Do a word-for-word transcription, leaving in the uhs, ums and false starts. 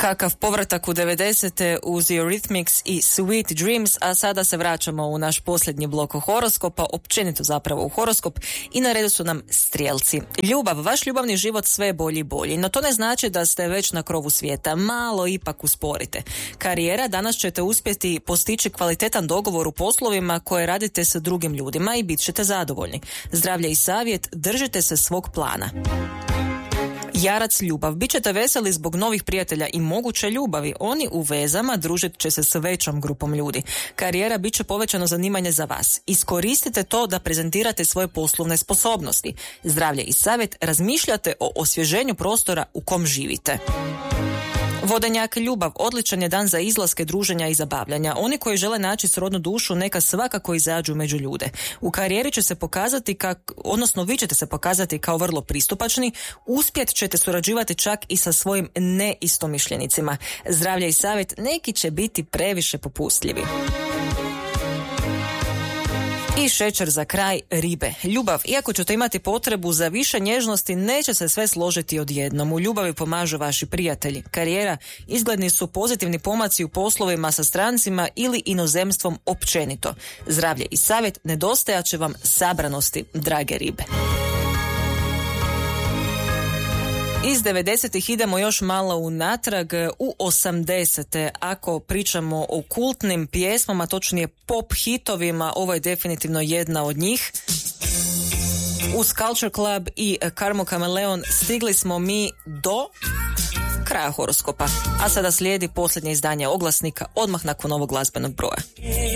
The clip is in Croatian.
Kakav povratak u devedesete uz Eurythmics i Sweet Dreams, a sada se vraćamo u naš posljednji blok horoskopa, općenito zapravo u horoskop, i na redu su nam strijelci. Ljubav, vaš ljubavni život sve je bolji i bolji, no to ne znači da ste već na krovu svijeta, malo ipak usporite. Karijera, danas ćete uspjeti postići kvalitetan dogovor u poslovima koje radite sa drugim ljudima i bit ćete zadovoljni. Zdravlje i savjet, držite se svog plana. Jarac, ljubav. Bićete veseli zbog novih prijatelja i moguće ljubavi. Oni u vezama družit će se s većom grupom ljudi. Karijera, bit će povećano zanimanje za vas. Iskoristite to da prezentirate svoje poslovne sposobnosti. Zdravlje i savjet, razmišljate o osvježenju prostora u kom živite. Vodenjak, ljubav, odličan je dan za izlaske, druženja i zabavljanja. Oni koji žele naći srodnu dušu neka svakako izađu među ljude. U karijeri će se pokazati, kak, odnosno vi ćete se pokazati kao vrlo pristupačni, uspjet ćete surađivati čak i sa svojim neistomišljenicima. Zdravlje i savjet, neki će biti previše popustljivi. I šećer za kraj, ribe. Ljubav, iako ćete imati potrebu za više nježnosti, neće se sve složiti odjednom. U ljubavi pomažu vaši prijatelji. Karijera, izgledni su pozitivni pomaci u poslovima sa strancima ili inozemstvom općenito. Zdravlje i savjet, nedostajat će vam sabranosti, drage ribe. Iz devedesetih idemo još malo unatrag u osamdesete. Ako pričamo o kultnim pjesmama, točnije pop hitovima, ovo je definitivno jedna od njih. Uz Culture Club i Karmo Chameleon stigli smo mi do kraja horoskopa. A sada slijedi posljednje izdanje Oglasnika odmah nakon ovog glazbenog broja.